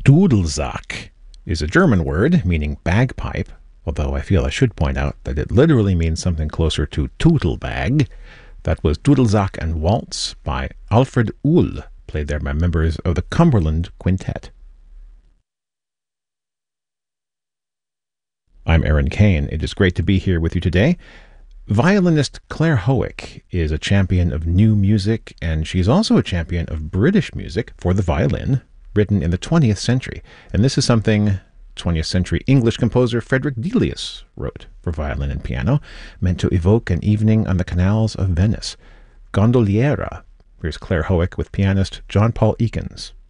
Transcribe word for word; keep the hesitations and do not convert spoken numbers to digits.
Dudelsack is a German word meaning bagpipe, although I feel I should point out that it literally means something closer to Tutelbag. That was Dudelsack and Waltz by Alfred Uhl, played there by members of the Cumberland Quintet. I'm Aaron Kane. It is great to be here with you today. Violinist Claire Howick is a champion of new music, and she's also a champion of British music for the violin, written in the twentieth century. And this is something twentieth century English composer Frederick Delius wrote for violin and piano, meant to evoke an evening on the canals of Venice. Gondoliera. Here's Claire Howick with pianist John Paul Ekins.